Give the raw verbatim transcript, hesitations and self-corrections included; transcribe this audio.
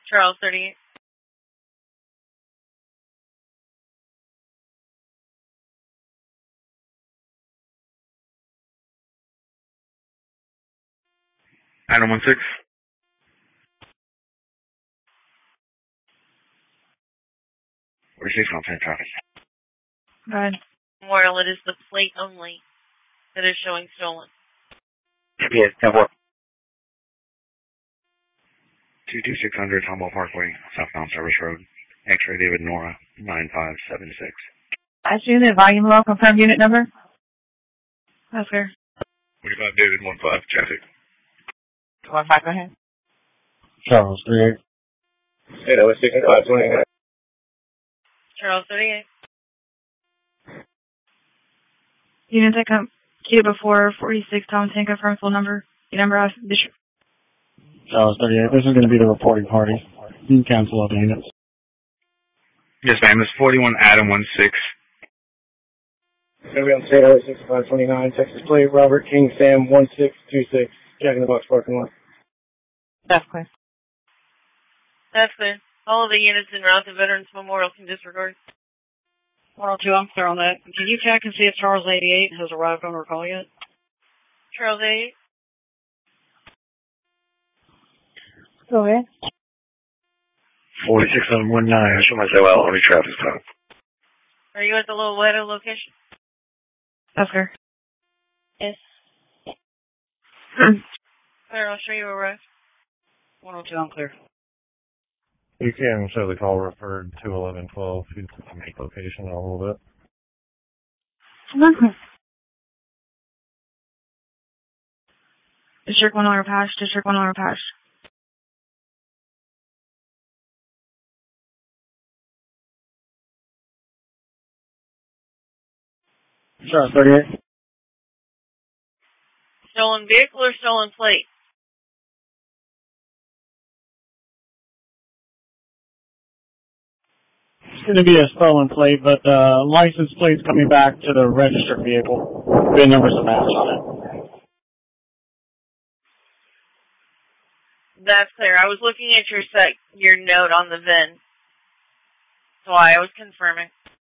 Charles thirty-eight. Item one six. forty-six on ten traffic. Go ahead. Memorial, it is the plate only that is showing stolen. Yes, ten four. two two six hundred Humboldt Parkway, southbound Service Road. X-ray David Nora, nine five seven six. I see the volume low. Confirm unit number. That's fair. forty-five David, one five, traffic. One five, go ahead. Charles thirty-eight. Hey, that was sixty-five twenty-nine. Charles thirty-eight. Unit take up queue before forty-six Thomas Hank, confirm full number. Your number of Bishop. Charles thirty-eight. This is going to be the reporting party. You can cancel all the units. Yes, ma'am. It's forty-one Adam one six. It's going to be on state highway sixty-five twenty-nine, Texas plate, Robert King Sam one six two six, Jack in the Box parking lot. That's clear. That's clear. All of the units en route to Veterans Memorial can disregard. one oh two, I'm clear on that. Can you check and see if Charles eighty-eight has arrived on our call yet? Charles eighty-eight. Go ahead. forty-six on one nine. I show myself out on the traffic stop. Are you at the Little Wedo location? That's fair. Yes. Clear, I'll show you arrived. one oh two, I'm clear. You can show the call referred to eleven twelve. You can make location a little bit. Okay. District one owner patch, District one owner patch. Charles thirty-eight. Stolen vehicle or stolen plate? It's going to be a stolen plate, but uh, license plate's coming back to the registered vehicle. VIN numbers are matched on it. That's clear. I was looking at your sec, your note on the V I N. That's why I was confirming.